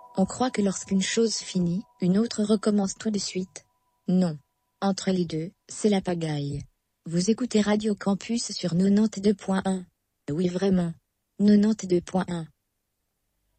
On croit que lorsqu'une chose finit, une autre recommence tout de suite. Non. Entre les deux, c'est la pagaille. Vous écoutez Radio Campus sur 92.1. Oui vraiment. 92.1.